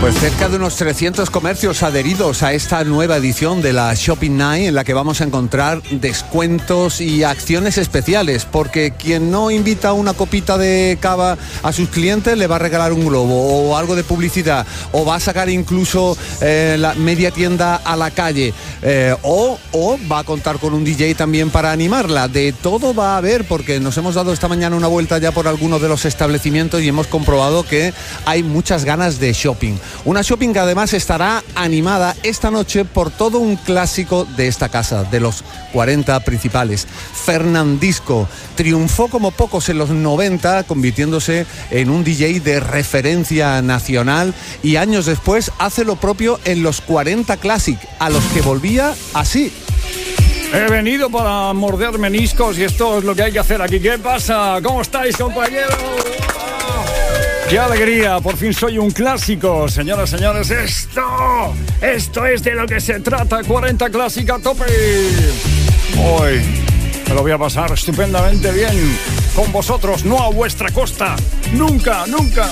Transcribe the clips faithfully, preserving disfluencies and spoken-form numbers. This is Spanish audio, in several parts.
Pues cerca de unos trescientos comercios adheridos a esta nueva edición de la Shopping Night, en la que vamos a encontrar descuentos y acciones especiales, porque quien no invita una copita de cava a sus clientes le va a regalar un globo o algo de publicidad, o va a sacar incluso eh, la media tienda a la calle, eh, o, o va a contar con un D J también para animarla. De todo va a haber, porque nos hemos dado esta mañana una vuelta ya por algunos de los establecimientos y hemos comprobado que hay muchas ganas de shopping. Una shopping que además estará animada esta noche por todo un clásico de esta casa, de los cuarenta principales. Fernandisco triunfó como pocos en los noventa, convirtiéndose en un D J de referencia nacional, y años después hace lo propio en los cuarenta Classic, a los que volvía así. He venido para morder meniscos y esto es lo que hay que hacer aquí. ¿Qué pasa? ¿Cómo estáis, compañeros? ¡Qué alegría! Por fin soy un clásico. Señoras, señores, esto, esto es de lo que se trata. cuarenta Classic a tope. Hoy me lo voy a pasar estupendamente bien con vosotros, no a vuestra costa. Nunca, nunca.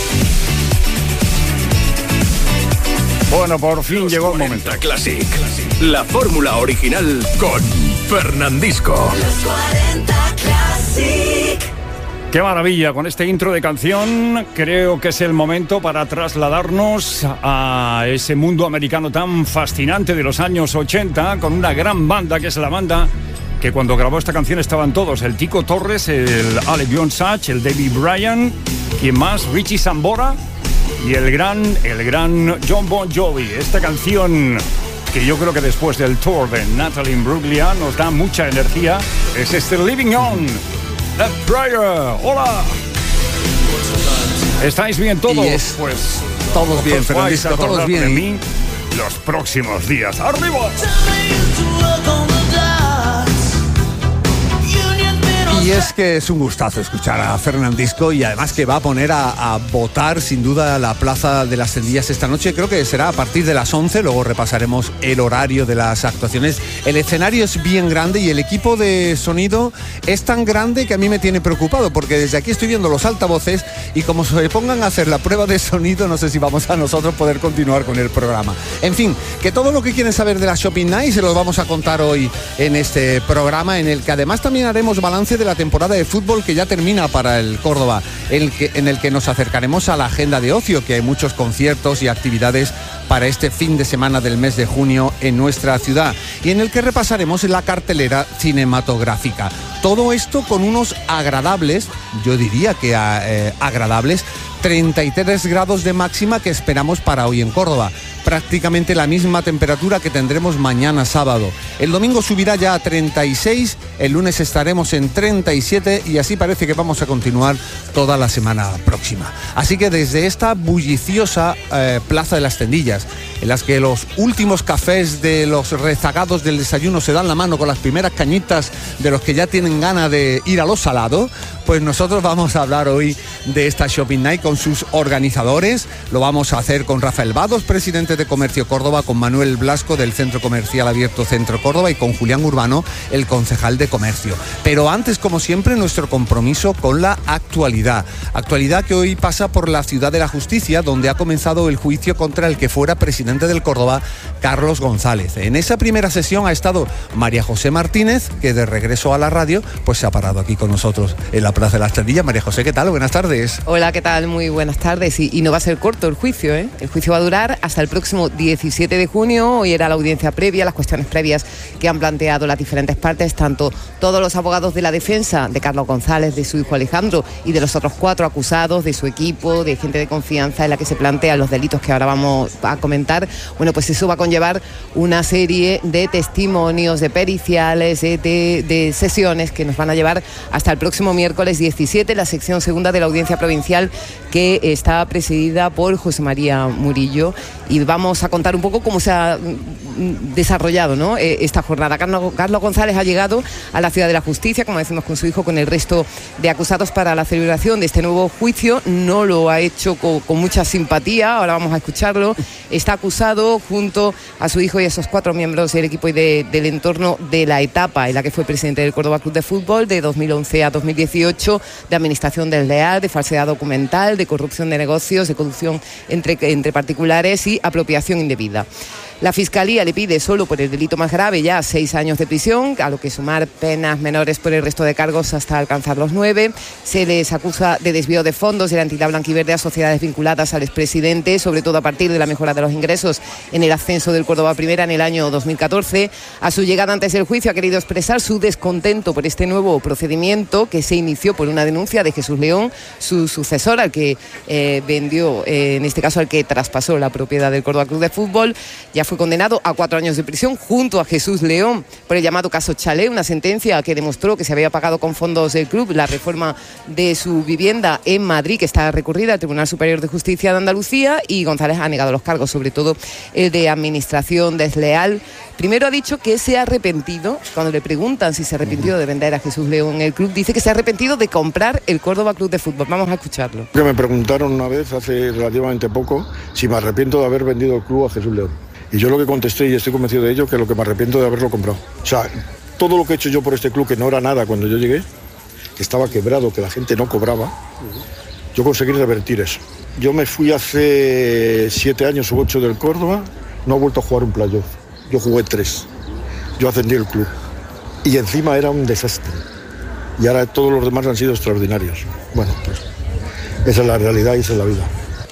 Bueno, por fin llegó el momento. Classic, la fórmula original con Fernandisco. Los cuarenta Classic. ¡Qué maravilla! Con este intro de canción creo que es el momento para trasladarnos a ese mundo americano tan fascinante de los años ochenta, con una gran banda, que es la banda que cuando grabó esta canción estaban todos: el Tico Torres, el Ale Bjornsach, el David Bryan, ¿quién más? Richie Sambora y el gran, el gran John Bon Jovi. Esta canción, que yo creo que después del tour de Natalie Imbruglia nos da mucha energía, es este Living On. That Prayer. Hola. ¿Estáis bien todos? Yes. Pues todos bien, Fernandisco, todos bien. De mí los próximos días. ¡Arriba! Y es que es un gustazo escuchar a Fernandisco, y además que va a poner a, a votar sin duda la Plaza de las Tendillas esta noche. Creo que será a partir de las once, luego repasaremos el horario de las actuaciones. El escenario es bien grande y el equipo de sonido es tan grande que a mí me tiene preocupado, porque desde aquí estoy viendo los altavoces y como se pongan a hacer la prueba de sonido, no sé si vamos a nosotros poder continuar con el programa. En fin, que todo lo que quieren saber de la Shopping Night se los vamos a contar hoy en este programa, en el que además también haremos balance de la temporada de fútbol que ya termina para el Córdoba, el que, en el que nos acercaremos a la agenda de ocio, que hay muchos conciertos y actividades para este fin de semana del mes de junio en nuestra ciudad, y en el que repasaremos la cartelera cinematográfica. Todo esto con unos agradables, yo diría que eh, agradables, treinta y tres grados de máxima que esperamos para hoy en Córdoba. Prácticamente la misma temperatura que tendremos mañana sábado. El domingo subirá ya a treinta y seis, el lunes estaremos en treinta y siete y así parece que vamos a continuar toda la semana próxima. Así que desde esta bulliciosa eh, Plaza de las Tendillas, en las que los últimos cafés de los rezagados del desayuno se dan la mano con las primeras cañitas de los que ya tienen ganas de ir a lo salado, pues nosotros vamos a hablar hoy de esta Shopping Night con sus organizadores. Lo vamos a hacer con Rafael Vados, presidente de Comercio Córdoba, con Manuel Blasco del Centro Comercial Abierto Centro Córdoba y con Julián Urbano, el concejal de Comercio. Pero antes, como siempre, nuestro compromiso con la actualidad. Actualidad que hoy pasa por la Ciudad de la Justicia, donde ha comenzado el juicio contra el que fuera presidente del Córdoba, Carlos González. En esa primera sesión ha estado María José Martínez, que de regreso a la radio, pues se ha parado aquí con nosotros en la Plaza de las Tendillas. María José, ¿qué tal? Buenas tardes. Hola, ¿qué tal? Muy buenas tardes. Y, y no va a ser corto el juicio, ¿eh? El juicio va a durar hasta el próximo diecisiete de junio. Hoy era la audiencia previa, las cuestiones previas que han planteado las diferentes partes, tanto todos los abogados de la defensa de Carlos González, de su hijo Alejandro y de los otros cuatro acusados, de su equipo, de gente de confianza en la que se plantean los delitos que ahora vamos a comentar. Bueno, pues eso va a conllevar una serie de testimonios, de periciales, de, de, de sesiones que nos van a llevar hasta el próximo miércoles diecisiete, la sección segunda de la audiencia provincial, que está presidida por José María Murillo, y vamos a contar un poco cómo se ha desarrollado, ¿no?, esta jornada. Carlos, Carlos González ha llegado a la Ciudad de la Justicia, como decimos, con su hijo, con el resto de acusados para la celebración de este nuevo juicio. No lo ha hecho con, con mucha simpatía, ahora vamos a escucharlo. Está acusado junto a su hijo y a esos cuatro miembros del equipo y de, del entorno de la etapa en la que fue presidente del Córdoba Club de Fútbol de dos mil once a dos mil dieciocho, hecho de administración desleal, de falsedad documental, de corrupción de negocios, de corrupción entre, entre particulares y apropiación indebida. La Fiscalía le pide solo por el delito más grave ya seis años de prisión, a lo que sumar penas menores por el resto de cargos hasta alcanzar los nueve. Se les acusa de desvío de fondos de la entidad blanquiverde a sociedades vinculadas al expresidente, sobre todo a partir de la mejora de los ingresos en el ascenso del Córdoba Primera en el año dos mil catorce. A su llegada antes del juicio ha querido expresar su descontento por este nuevo procedimiento que se inició por una denuncia de Jesús León, su sucesor, al que eh, vendió, eh, en este caso al que traspasó la propiedad del Córdoba Club de Fútbol. Ya fue condenado a cuatro años de prisión junto a Jesús León por el llamado caso Chalé, una sentencia que demostró que se había pagado con fondos del club la reforma de su vivienda en Madrid, que está recurrida al Tribunal Superior de Justicia de Andalucía, y González ha negado los cargos, sobre todo el de administración desleal. Primero ha dicho que se ha arrepentido, cuando le preguntan si se arrepintió de vender a Jesús León el club, dice que se ha arrepentido de comprar el Córdoba Club de Fútbol. Vamos a escucharlo. Que me preguntaron una vez, hace relativamente poco, si me arrepiento de haber vendido el club a Jesús León. Y yo lo que contesté, y estoy convencido de ello, que lo que me arrepiento de haberlo comprado. O sea, todo lo que he hecho yo por este club, que no era nada cuando yo llegué, que estaba quebrado, que la gente no cobraba, yo conseguí revertir eso. Yo me fui hace siete años u ocho del Córdoba, no he vuelto a jugar un playoff. Yo jugué tres. Yo ascendí el club. Y encima era un desastre. Y ahora todos los demás han sido extraordinarios. Bueno, pues esa es la realidad y esa es la vida.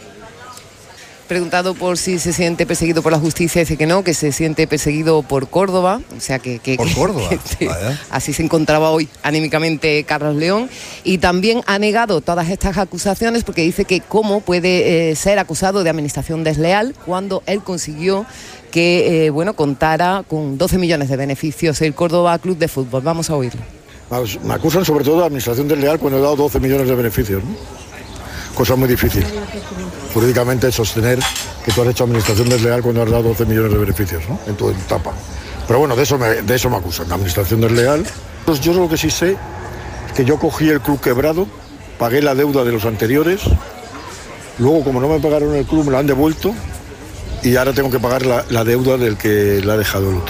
Preguntado por si se siente perseguido por la justicia, dice que no, que se siente perseguido por Córdoba, o sea que... que por que, Córdoba, que, sí, así se encontraba hoy anímicamente Carlos León, y también ha negado todas estas acusaciones porque dice que cómo puede eh, ser acusado de administración desleal cuando él consiguió que, eh, bueno, contara con doce millones de beneficios el Córdoba Club de Fútbol. Vamos a oírlo. Me acusan sobre todo de administración desleal cuando he dado doce millones de beneficios, ¿no? Cosa muy difícil, jurídicamente, sostener que tú has hecho administración desleal cuando has dado doce millones de beneficios, ¿no? En tu etapa. Pero bueno, de eso me, de eso me acusan, de administración desleal. Pues yo lo que sí sé es que yo cogí el club quebrado, pagué la deuda de los anteriores, luego como no me pagaron el club me lo han devuelto y ahora tengo que pagar la, la deuda del que la ha dejado el otro.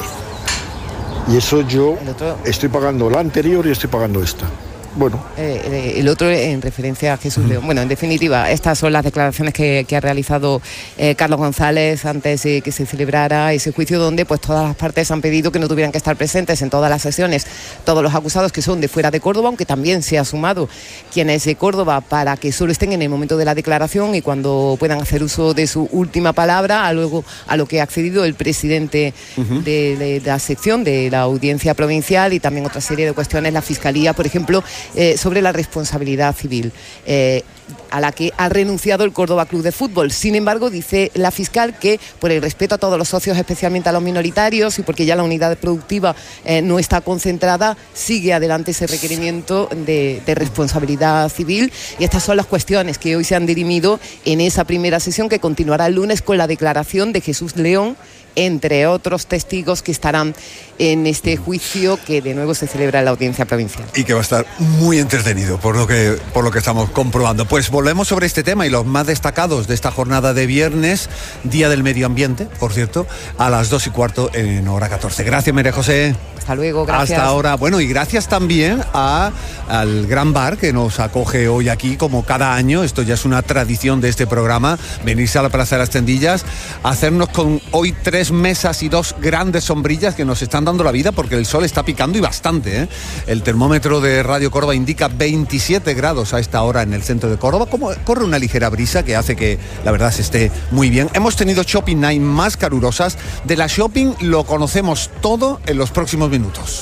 Y eso yo estoy pagando la anterior y estoy pagando esta. Bueno. Eh, el otro en referencia a Jesús León. Bueno, en definitiva, estas son las declaraciones que, que ha realizado eh, Carlos González antes de que se celebrara ese juicio, donde pues todas las partes han pedido que no tuvieran que estar presentes en todas las sesiones todos los acusados que son de fuera de Córdoba, aunque también se ha sumado quienes de Córdoba para que solo estén en el momento de la declaración y cuando puedan hacer uso de su última palabra, a luego a lo que ha accedido el presidente uh-huh. de, de, de la sección de la Audiencia Provincial, y también otra serie de cuestiones, la Fiscalía, por ejemplo, Eh, sobre la responsabilidad civil eh, a la que ha renunciado el Córdoba Club de Fútbol. Sin embargo, dice la fiscal que por el respeto a todos los socios, especialmente a los minoritarios, y porque ya la unidad productiva eh, no está concentrada, sigue adelante ese requerimiento de, de responsabilidad civil, y estas son las cuestiones que hoy se han dirimido en esa primera sesión, que continuará el lunes con la declaración de Jesús León, entre otros testigos que estarán en este juicio que de nuevo se celebra en la Audiencia Provincial. Y que va a estar muy entretenido por lo que, por lo que estamos comprobando. Pues volvemos sobre este tema y los más destacados de esta jornada de viernes, Día del Medio Ambiente, por cierto, a las dos y cuarto en hora catorce. Gracias, María José. Hasta luego, gracias. Hasta ahora. Bueno, y gracias también a, al Gran Bar que nos acoge hoy aquí, como cada año. Esto ya es una tradición de este programa, venirse a la Plaza de las Tendillas, hacernos con hoy tres mesas y dos grandes sombrillas que nos están dando la vida, porque el sol está picando y bastante, ¿eh? El termómetro de Radio Córdoba indica veintisiete grados a esta hora en el centro de Córdoba. Como corre una ligera brisa que hace que la verdad se esté muy bien. Hemos tenido shopping night más calurosas. De la shopping lo conocemos todo en los próximos minutos.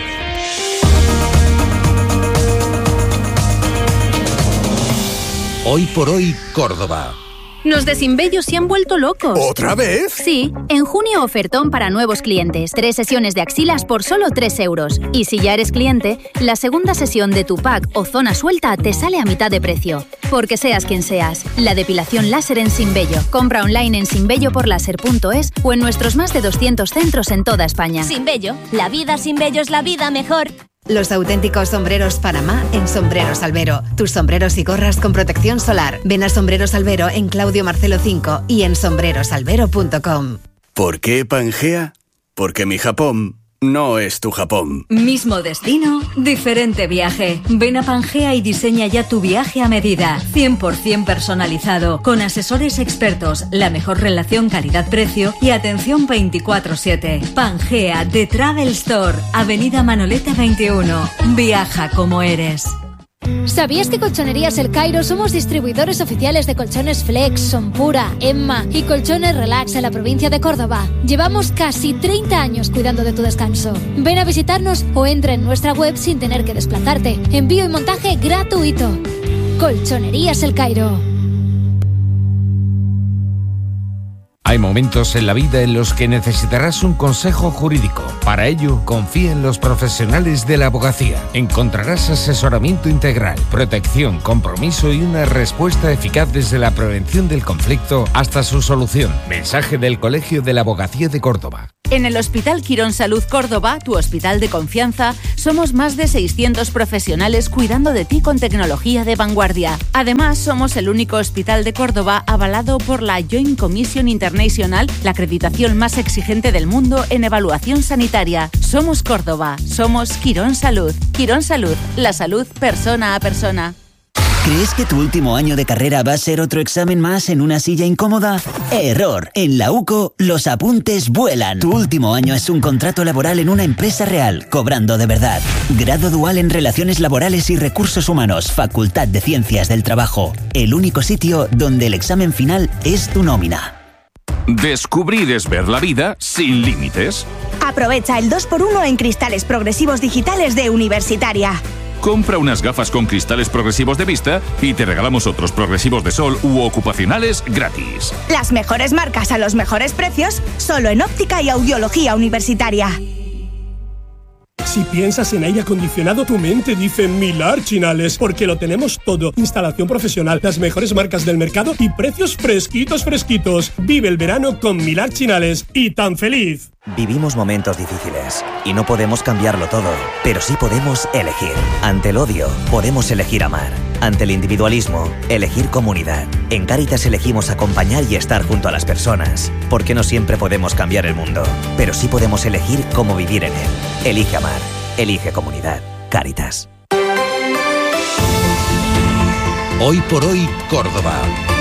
Hoy por hoy, Córdoba. Los de Sinbello se han vuelto locos. ¿Otra vez? Sí, en junio ofertón para nuevos clientes. Tres sesiones de axilas por solo tres euros. Y si ya eres cliente, la segunda sesión de tu pack o zona suelta te sale a mitad de precio. Porque seas quien seas, la depilación láser en Sinbello. Compra online en sinbello por láser punto es o en nuestros más de doscientos centros en toda España. Sinbello, la vida sin vello es la vida mejor. Los auténticos sombreros Panamá en Sombreros Albero. Tus sombreros y gorras con protección solar. Ven a Sombreros Albero en Claudio Marcelo cinco y en sombreros albero punto com. ¿Por qué Pangea? Porque mi Japón no es tu Japón. Mismo destino, diferente viaje. Ven a Pangea y diseña ya tu viaje a medida. cien por ciento personalizado, con asesores expertos, la mejor relación calidad-precio y atención veinticuatro siete. Pangea, The Travel Store, Avenida Manolete veintiuno. Viaja como eres. ¿Sabías que Colchonerías El Cairo somos distribuidores oficiales de colchones Flex, Sonpura, Emma y colchones Relax en la provincia de Córdoba? Llevamos casi treinta años cuidando de tu descanso. Ven a visitarnos o entra en nuestra web sin tener que desplazarte. Envío y montaje gratuito. Colchonerías El Cairo. Hay momentos en la vida en los que necesitarás un consejo jurídico. Para ello, confía en los profesionales de la abogacía. Encontrarás asesoramiento integral, protección, compromiso y una respuesta eficaz desde la prevención del conflicto hasta su solución. Mensaje del Colegio de la Abogacía de Córdoba. En el Hospital Quirón Salud Córdoba, tu hospital de confianza, somos más de seiscientos profesionales cuidando de ti con tecnología de vanguardia. Además, somos el único hospital de Córdoba avalado por la Joint Commission International, la acreditación más exigente del mundo en evaluación sanitaria. Somos Córdoba, somos Quirón Salud. Quirón Salud, la salud persona a persona. ¿Crees que tu último año de carrera va a ser otro examen más en una silla incómoda? Error. En la UCO, los apuntes vuelan. Tu último año es un contrato laboral en una empresa real, cobrando de verdad. Grado dual en Relaciones Laborales y Recursos Humanos, Facultad de Ciencias del Trabajo. El único sitio donde el examen final es tu nómina. Descubrir es ver la vida sin límites. Aprovecha el dos por uno en cristales progresivos digitales de Universitaria. Compra unas gafas con cristales progresivos de vista y te regalamos otros progresivos de sol u ocupacionales gratis. Las mejores marcas a los mejores precios, solo en Óptica y Audiología Universitaria. Si piensas en aire acondicionado, tu mente dice Milar Chinales, porque lo tenemos todo. Instalación profesional, las mejores marcas del mercado y precios fresquitos, fresquitos. Vive el verano con Milar Chinales y tan feliz. Vivimos momentos difíciles y no podemos cambiarlo todo, pero sí podemos elegir. Ante el odio, podemos elegir amar. Ante el individualismo, elegir comunidad. En Cáritas elegimos acompañar y estar junto a las personas, porque no siempre podemos cambiar el mundo, pero sí podemos elegir cómo vivir en él. Elige amar, elige comunidad. Cáritas. Hoy por hoy, Córdoba.